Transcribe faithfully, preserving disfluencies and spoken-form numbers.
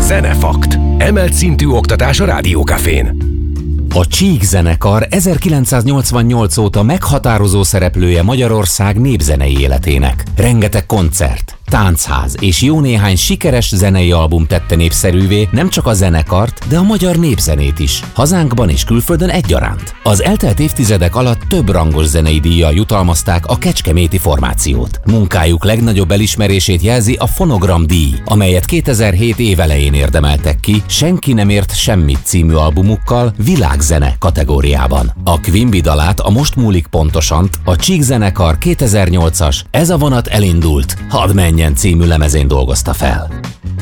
Zenefakt. Emelt szintű oktatás a Rádiókafén. A Csík zenekar ezerkilencszáznyolcvannyolc óta meghatározó szereplője Magyarország népzenei életének. Rengeteg koncert, táncház és jó néhány sikeres zenei album tette népszerűvé nem csak a zenekart, de a magyar népzenét is, hazánkban és külföldön egyaránt. Az eltelt évtizedek alatt több rangos zenei díjjal jutalmazták a kecskeméti formációt. Munkájuk legnagyobb elismerését jelzi a Fonogram díj, amelyet kétezer-hét évelején érdemeltek ki Senki nem ért semmit című albumukkal világzene kategóriában. A Quimby dalát a Most múlik pontosant a Csík zenekar kétezer-nyolcas Ez a vonat elindult, hadd menjen című lemezén dolgozta fel.